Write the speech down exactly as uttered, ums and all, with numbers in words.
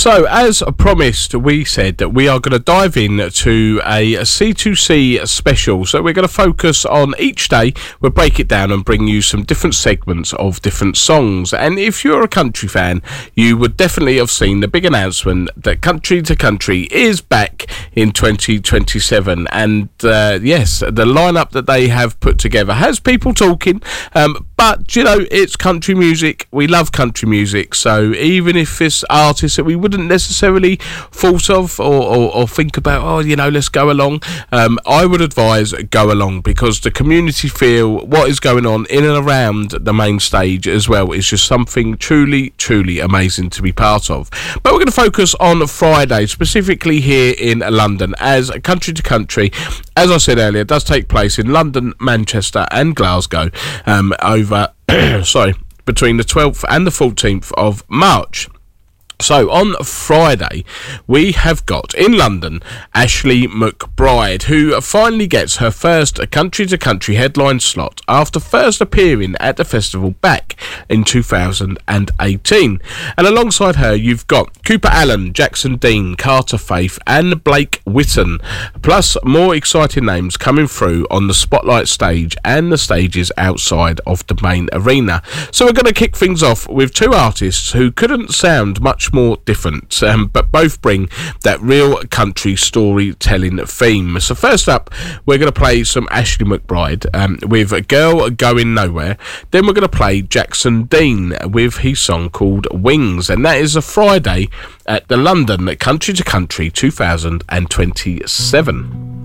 So, as promised, we said that we are going to dive in to a C two C special. So, we're going to focus on each day. We'll break it down and bring you some different segments of different songs. And if you're a country fan, you would definitely have seen the big announcement that Country to Country is back in twenty twenty-seven. And uh, yes, the lineup that they have put together has people talking. Um, but, you know, it's country music. We love country music. So, even if it's artists that we wouldn't necessarily thought of or, or, or think about, oh, you know, let's go along. Um, I would advise go along because the community feel, what is going on in and around the main stage as well is just something truly, truly amazing to be part of. But we're going to focus on Friday, specifically here in London, as Country to Country, as I said earlier, does take place in London, Manchester and Glasgow um, over, sorry, between the twelfth and the fourteenth of March. So, on Friday, we have got, in London, Ashley McBryde, who finally gets her first country-to-country headline slot after first appearing at the festival back in two thousand eighteen. And alongside her, you've got Cooper Allen, Jackson Dean, Carter Faith, and Blake Whitten, plus more exciting names coming through on the Spotlight stage and the stages outside of the main arena. So, we're going to kick things off with two artists who couldn't sound much more different, um, but both bring that real country storytelling theme. So first up, we're going to play some Ashley McBryde um, with A Girl Going Nowhere. Then we're going to play Jackson Dean with his song called Wings, and that is a Friday at the London Country to Country two thousand twenty-seven.